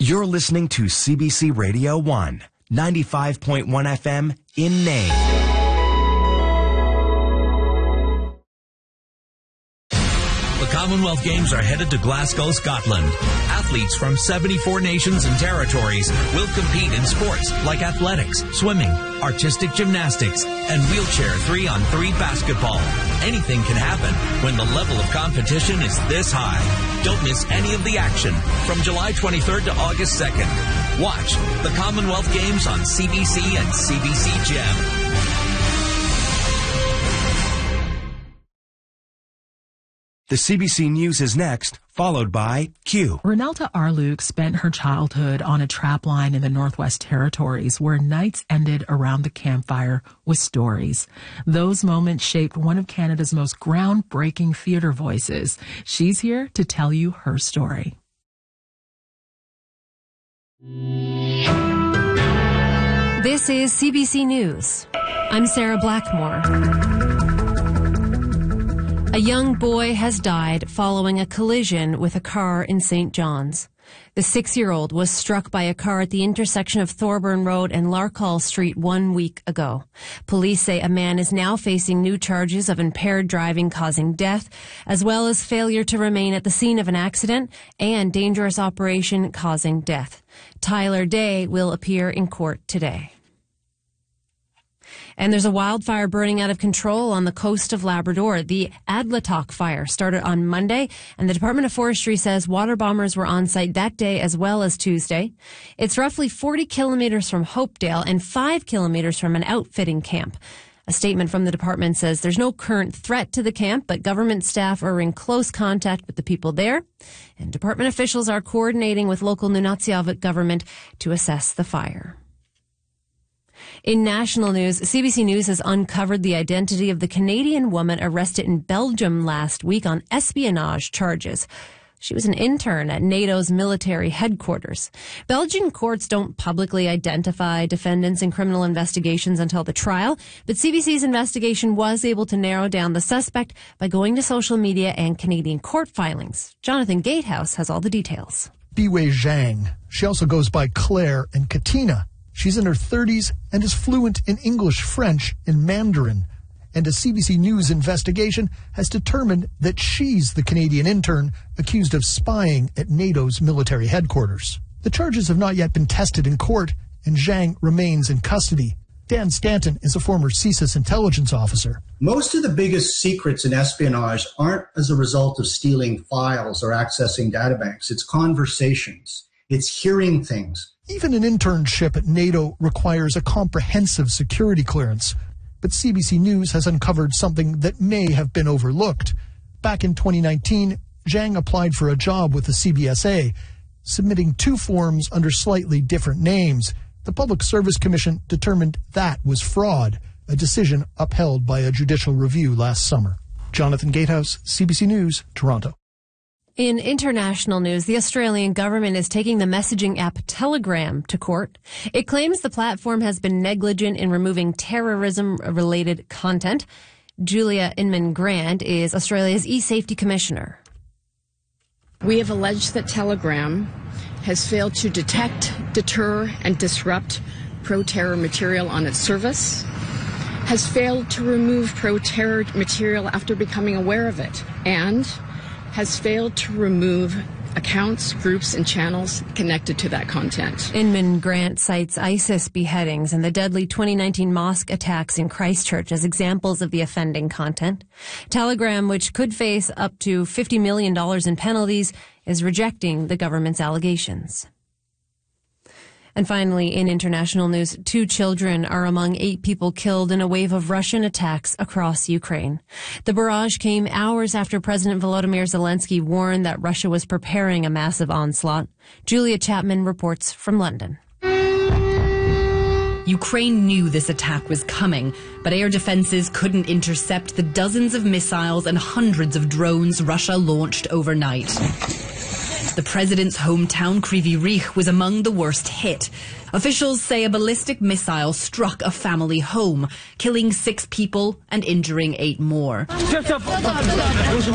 You're listening to CBC Radio 1, 95.1 FM in Nain. The Commonwealth Games are headed to Glasgow, Scotland. Athletes from 74 nations and territories will compete in sports like athletics, swimming, artistic gymnastics, and wheelchair 3-on-3 basketball. Anything can happen when the level of competition is this high. Don't miss any of the action from July 23rd to August 2nd. Watch the Commonwealth Games on CBC and CBC Gem. The CBC News is next, followed by Q. Renelta Arluke spent her childhood on a trap line in the Northwest Territories where nights ended around the campfire with stories. Those moments shaped one of Canada's most groundbreaking theater voices. She's here to tell you her story. This is CBC News. I'm Sarah Blackmore. A young boy has died following a collision with a car in St. John's. The 6-year-old was struck by a car at the intersection of Thorburn Road and Larkhall Street 1 week ago. Police say a man is now facing new charges of impaired driving causing death, as well as failure to remain at the scene of an accident and dangerous operation causing death. Tyler Day will appear in court today. And there's a wildfire burning out of control on the coast of Labrador. The Adlatock fire started on Monday, and the Department of Forestry says water bombers were on site that day as well as Tuesday. It's roughly 40 kilometers from Hopedale and 5 kilometers from an outfitting camp. A statement from the department says there's no current threat to the camp, but government staff are in close contact with the people there, and department officials are coordinating with local Nunatsiavut government to assess the fire. In national news, CBC News has uncovered the identity of the Canadian woman arrested in Belgium last week on espionage charges. She was an intern at NATO's military headquarters. Belgian courts don't publicly identify defendants in criminal investigations until the trial, but CBC's investigation was able to narrow down the suspect by going to social media and Canadian court filings. Jonathan Gatehouse has all the details. Biwei Zhang. She also goes by Claire and Katina. She's in her 30s and is fluent in English, French, and Mandarin. And a CBC News investigation has determined that she's the Canadian intern accused of spying at NATO's military headquarters. The charges have not yet been tested in court, and Zhang remains in custody. Dan Stanton is a former CSIS intelligence officer. Most of the biggest secrets in espionage aren't as a result of stealing files or accessing databanks. It's conversations. It's hearing things. Even an internship at NATO requires a comprehensive security clearance. But CBC News has uncovered something that may have been overlooked. Back in 2019, Zhang applied for a job with the CBSA, submitting 2 forms under slightly different names. The Public Service Commission determined that was fraud, a decision upheld by a judicial review last summer. Jonathan Gatehouse, CBC News, Toronto. In international news, the Australian government is taking the messaging app Telegram to court. It claims the platform has been negligent in removing terrorism-related content. Julia Inman-Grant is Australia's e-safety commissioner. We have alleged that Telegram has failed to detect, deter, and disrupt pro-terror material on its service, has failed to remove pro-terror material after becoming aware of it, and has failed to remove accounts, groups, and channels connected to that content. Inman-Grant cites ISIS beheadings and the deadly 2019 mosque attacks in Christchurch as examples of the offending content. Telegram, which could face up to $50 million in penalties, is rejecting the government's allegations. And finally, in international news, 2 children are among 8 people killed in a wave of Russian attacks across Ukraine. The barrage came hours after President Volodymyr Zelensky warned that Russia was preparing a massive onslaught. Julia Chapman reports from London. Ukraine knew this attack was coming, but air defenses couldn't intercept the dozens of missiles and hundreds of drones Russia launched overnight. The president's hometown, Kryvyi Rih, was among the worst hit. Officials say a ballistic missile struck a family home, killing 6 people and injuring 8 more.